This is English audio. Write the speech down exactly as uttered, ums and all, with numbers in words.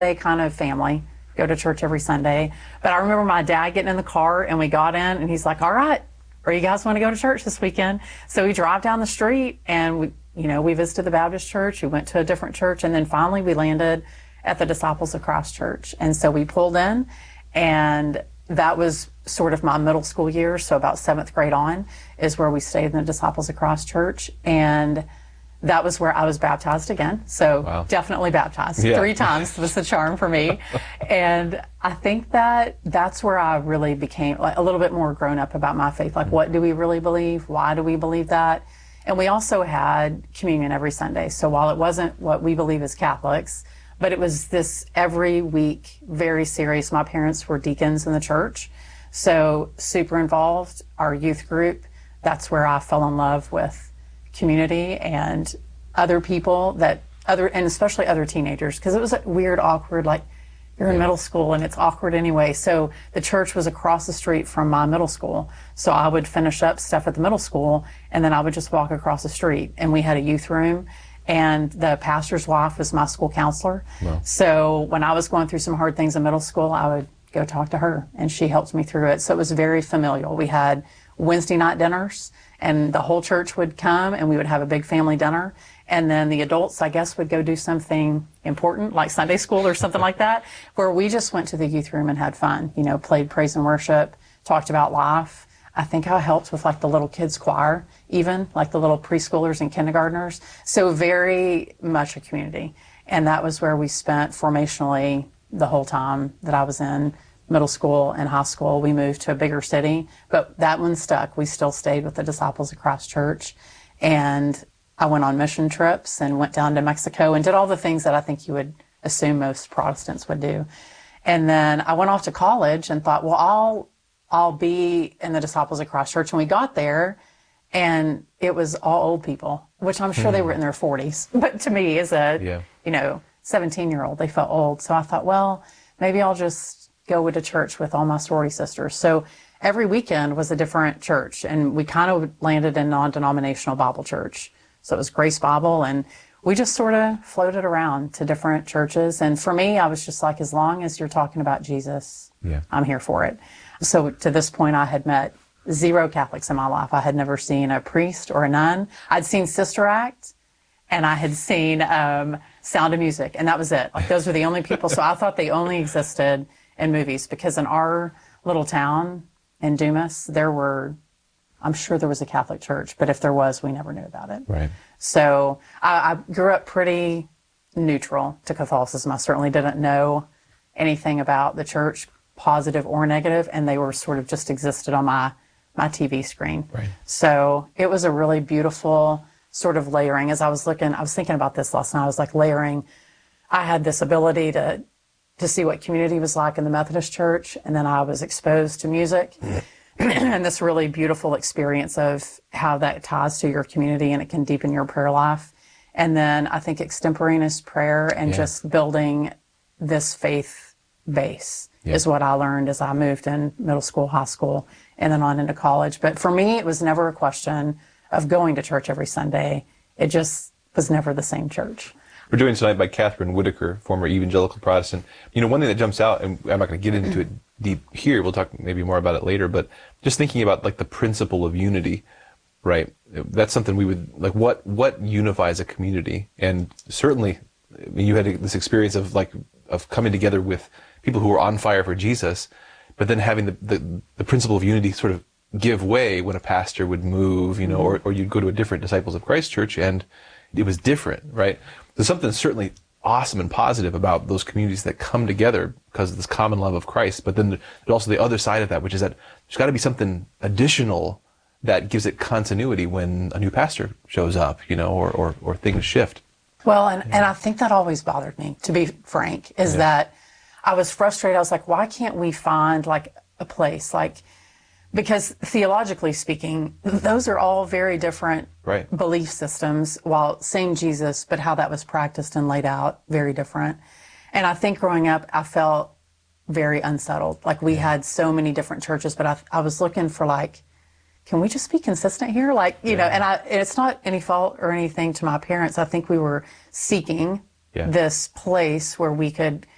They kind of family, go to church every Sunday. But I remember my dad getting in the car and we got in and he's like, all right, where you guys want to go to church this weekend? So we drive down the street and we, you know, we visited the Baptist church, we went to a different church, and then finally we landed at the Disciples of Christ Church. And so we pulled in, and that was sort of my middle school years. So about seventh grade on is where we stayed in the Disciples of Christ Church. And that was where I was baptized again. So wow. Definitely baptized yeah. three times was the charm for me. And I think that that's where I really became like, a little bit more grown up about my faith. Like, mm-hmm. What do we really believe? Why do we believe that? And we also had communion every Sunday. So while it wasn't what we believe as Catholics, but it was this every week, very serious. My parents were deacons in the church, so super involved. Our youth group, that's where I fell in love with community and other people that other, and especially other teenagers, because it was a weird, awkward, like you're in middle school and it's awkward anyway. So the church was across the street from my middle school. So I would finish up stuff at the middle school and then I would just walk across the street, and we had a youth room. And the pastor's wife was my school counselor. Wow. So when I was going through some hard things in middle school, I would go talk to her, and she helped me through it. So it was very familial. We had Wednesday night dinners, and the whole church would come, and we would have a big family dinner. And then the adults, I guess, would go do something important, like Sunday school or something like that, where we just went to the youth room and had fun, you know, played praise and worship, talked about life. I think I helped with like the little kids choir, even like the little preschoolers and kindergartners. So very much a community. And that was where we spent formationally the whole time that I was in middle school and high school. We moved to a bigger city, but that one stuck. We still stayed with the Disciples of Christ Church. And I went on mission trips and went down to Mexico and did all the things that I think you would assume most Protestants would do. And then I went off to college and thought, well, I'll I'll be in the Disciples of Christ Church. And we got there, and it was all old people, which I'm sure mm. they were in their forties. But to me, as a, yeah. you know, seventeen-year-old, they felt old. So I thought, well, maybe I'll just go to church with all my sorority sisters. So every weekend was a different church, and we kind of landed in non-denominational Bible church. So it was Grace Bible, and we just sort of floated around to different churches. And for me, I was just like, as long as you're talking about Jesus, yeah. I'm here for it. So to this point, I had met zero Catholics in my life. I had never seen a priest or a nun. I'd seen Sister Act, and I had seen um, Sound of Music, and that was it. Like, those were the only people. So I thought they only existed in movies, because in our little town in Dumas, there were, I'm sure there was a Catholic church, but if there was, we never knew about it. Right. So I, I grew up pretty neutral to Catholicism. I certainly didn't know anything about the church, positive or negative, and they were sort of just existed on my, my T V screen. Right. So it was a really beautiful sort of layering. As I was looking, I was thinking about this last night. I was like layering. I had this ability to, to see what community was like in the Methodist church, and then I was exposed to music and this really beautiful experience of how that ties to your community and it can deepen your prayer life. And then I think extemporaneous prayer and yeah. just building this faith base yeah. is what I learned as I moved in middle school, high school, and then on into college. But for me, it was never a question of going to church every Sunday. It just was never the same church. We're joined tonight by Catherine Whitaker, former evangelical Protestant. You know, one thing that jumps out, and I'm not going to get into it deep here, we'll talk maybe more about it later, but just thinking about like the principle of unity, right? That's something we would, like what, what unifies a community? And certainly, I mean, you had this experience of like, of coming together with people who were on fire for Jesus, but then having the, the, the principle of unity sort of give way when a pastor would move, you know, mm-hmm. or, or you'd go to a different Disciples of Christ church and it was different, right? There's something certainly awesome and positive about those communities that come together because of this common love of Christ, but then there's also the other side of that, which is that there's got to be something additional that gives it continuity when a new pastor shows up, you know, or, or, or things shift. Well, and, yeah. and I think that always bothered me, to be frank, is yeah. that I was frustrated. I was like, why can't we find like a place like, because theologically speaking, those are all very different right. belief systems, while same Jesus, but how that was practiced and laid out, very different. And I think growing up, I felt very unsettled. Like we yeah. had so many different churches, but I, I was looking for like, can we just be consistent here? Like, you yeah. know, and I, and it's not any fault or anything to my parents. I think we were seeking yeah. this place where we could